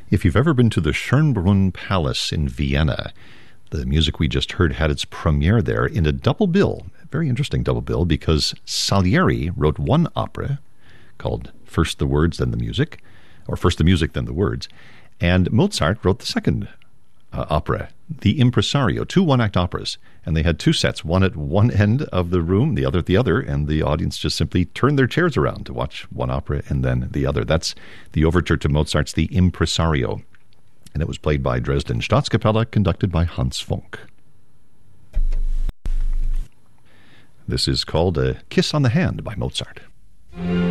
If you've ever been to the Schönbrunn Palace in Vienna, the music we just heard had its premiere there in a double bill. A very interesting double bill because Salieri wrote one opera called First the Words, Then the Music, or First the Music, Then the Words, and Mozart wrote the second opera, The Impresario, two one-act operas, and they had two sets, one at one end of the room, the other at the other, and the audience just simply turned their chairs around to watch one opera and then the other. That's the overture to Mozart's The Impresario, and it was played by Dresden Staatskapelle, conducted by Hans Funk. This is called A Kiss on the Hand by Mozart.